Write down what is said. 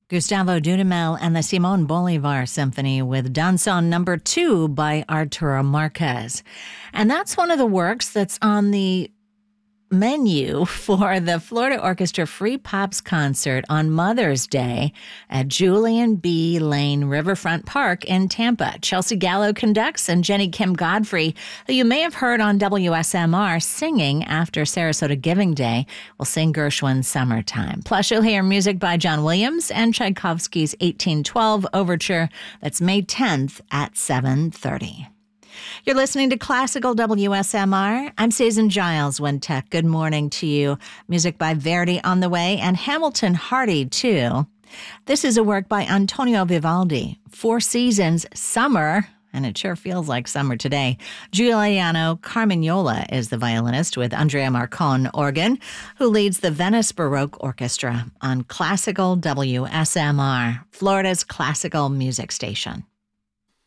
Gustavo Dudamel and the Simón Bolívar Symphony with Danzón Number 2 by Arturo Marquez. And that's one of the works that's on the menu for the Florida Orchestra Free Pops concert on Mother's Day at Julian B. Lane Riverfront Park in Tampa. Chelsea Gallo conducts, and Jenny Kim Godfrey, who you may have heard on WSMR singing after Sarasota Giving Day, will sing Gershwin's Summertime. Plus, you'll hear music by John Williams and Tchaikovsky's 1812 Overture. That's May 10th at 7:30. You're listening to Classical WSMR. I'm Susan Giles, Wintech. Good morning to you. Music by Verdi on the way, and Hamilton Hardy, too. This is a work by Antonio Vivaldi. Four Seasons, Summer, and it sure feels like summer today. Giuliano Carmignola is the violinist, with Andrea Marcon organ, who leads the Venice Baroque Orchestra on Classical WSMR, Florida's classical music station.